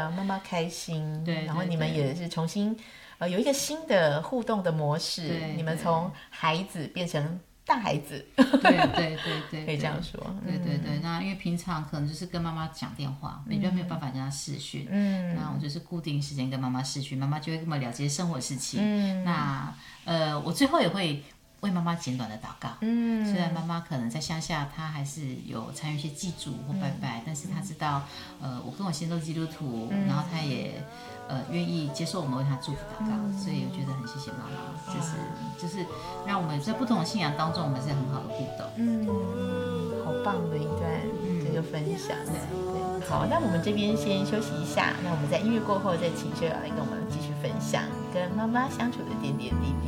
让妈妈开心， 对， 然后你们也是重新有一个新的互动的模式，你们从孩子变成大孩子， 对， 可以这样说。 对。那因为平常可能就是跟妈妈讲电话，比较没有办法跟她视讯。那我就是固定时间跟妈妈视讯，妈妈就会跟我了解生活事情。那我最后也会为妈妈简短的祷告。虽然妈妈可能在乡下，她还是有参与一些祭祖或拜拜，但是她知道，我跟我先生都基督徒，然后她也愿意接受我们为她祝福祷告，所以我觉得很谢谢妈妈，就是让我们在不同的信仰当中，我们是很好的互动。 好棒的一段这个分享。对，好，那我们这边先休息一下，那我们在音乐过后再请秀瑶来跟我们继续分享跟妈妈相处的点点滴滴。